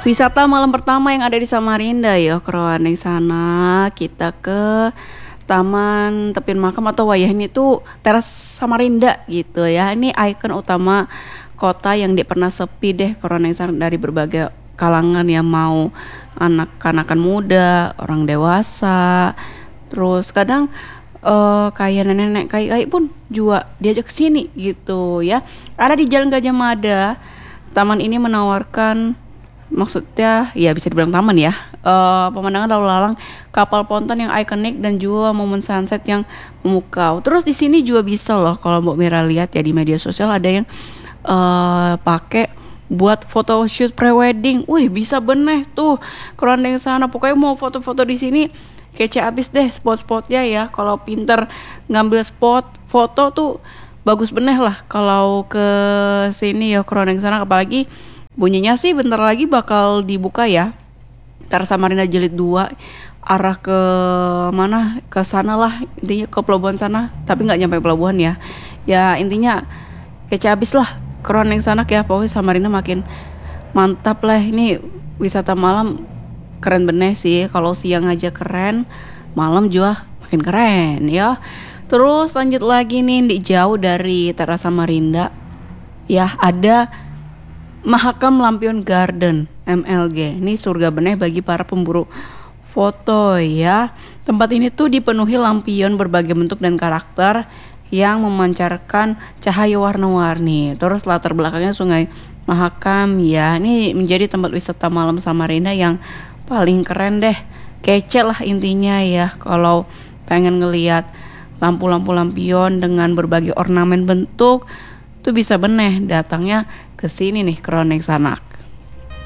Wisata malam pertama yang ada di Samarinda ya, Kroaning sana. Kita ke Taman Tepin Makam atau wayahnya itu Teras Samarinda gitu ya. Ini ikon utama kota yang dia pernah sepi deh Kroaning sana dari berbagai kalangan ya, mau anak-anakan muda, orang dewasa. Terus kadang kayak nenek-nenek kayak pun juga diajak ke sini gitu ya. Ada di Jalan Gajah Mada. Taman ini menawarkan, maksudnya ya bisa dibilang taman ya, pemandangan lalu lalang kapal ponton yang ikonik dan juga momen sunset yang memukau. Terus di sini juga bisa loh, kalau Mbak Mira lihat ya di media sosial ada yang pakai buat foto shoot prewedding. Wih, bisa bener tuh kerondeng sana. Pokoknya mau foto-foto di sini kece abis deh spot-spotnya ya. Kalau pinter ngambil spot foto tuh bagus bener lah kalau ke sini ya kerondeng sana. Apalagi bunyinya sih bentar lagi bakal dibuka ya. Teras Samarinda Jilid 2, arah ke mana? Ke sana lah, intinya ke pelabuhan sana. Tapi nggak nyampe pelabuhan ya. Ya intinya kece abis lah Kroning sana ya. Pokoknya Samarinda makin mantap lah. Ini wisata malam keren bener sih. Kalau siang aja keren, malam juga makin keren ya. Terus lanjut lagi nih, di jauh dari Teras Samarinda ya ada Mahakam Lampion Garden MLG. Ini surga benih bagi para pemburu foto ya. Tempat ini tuh dipenuhi lampion berbagai bentuk dan karakter yang memancarkan cahaya warna-warni. Terus latar belakangnya Sungai Mahakam ya. Ini menjadi tempat wisata malam Samarinda yang paling keren deh. Kece lah intinya ya. Kalau pengen ngeliat lampu-lampu lampion dengan berbagai ornamen bentuk, tuh bisa beneh datangnya ke sini nih Kroning Sanak.